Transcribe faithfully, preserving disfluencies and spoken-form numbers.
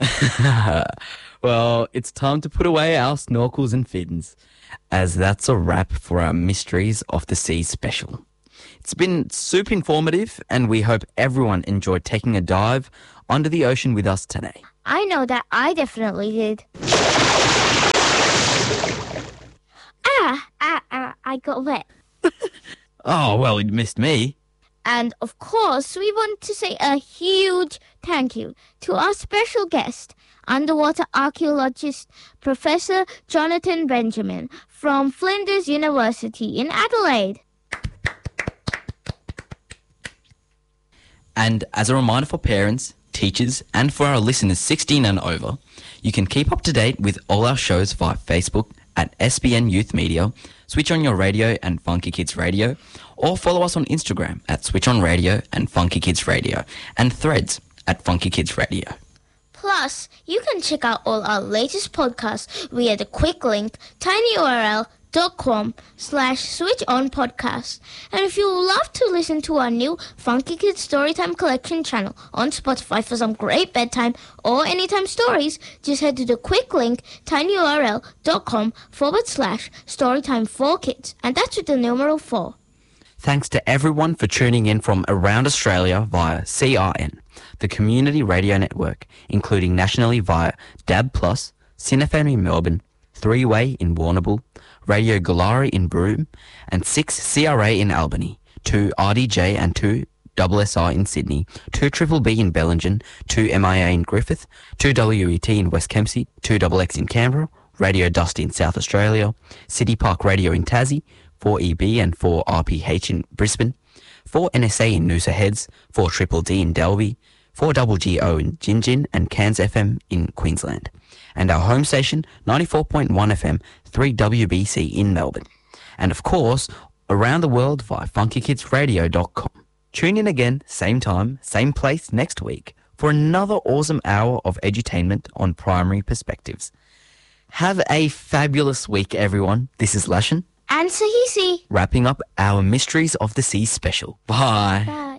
Well, it's time to put away our snorkels and fins, as that's a wrap for our Mysteries of the Sea special. It's been super informative, and we hope everyone enjoyed taking a dive under the ocean with us today. I know that I definitely did. Ah, ah, ah, I got wet. Oh, well, you missed me. And of course, we want to say a huge thank you to our special guest, underwater archaeologist Professor Jonathan Benjamin from Flinders University in Adelaide. And as a reminder for parents, teachers, and for our listeners sixteen and over, you can keep up to date with all our shows via Facebook at S B N Youth Media, Switch On Your Radio and Funky Kids Radio, or follow us on Instagram at Switch On Radio and Funky Kids Radio, and Threads at Funky Kids Radio. Plus, you can check out all our latest podcasts via the quick link tinyurl.com slash switch on podcast. And if you would love to listen to our new Funky Kids Storytime Collection channel on Spotify for some great bedtime or anytime stories, just head to the quick link tinyurl.com forward slash storytime for kids. And that's with the numeral four. Thanks to everyone for tuning in from around Australia via C R N, the Community Radio Network, including nationally via D A B plus, Sin F M in Melbourne, three way in Warrnambool, Radio Galari in Broome, and six C R A in Albany, two R D J and two S S I in Sydney, two Triple B in Bellingen, two M I A in Griffith, two W E T in West Kempsey, two X X in Canberra, Radio Dusty in South Australia, City Park Radio in Tassie, four E B and four R P H in Brisbane, four N S A in Noosa Heads, four Triple D in Dalby, four Double G O in Gingin, and Cairns F M in Queensland. And our home station, ninety-four point one F M, three W B C in Melbourne. And of course, around the world via funky kids radio dot com. Tune in again, same time, same place next week for another awesome hour of edutainment on primary perspectives. Have a fabulous week, everyone. This is Lashin. And Sahisi. Wrapping up our Mysteries of the Sea special. Bye. Bye.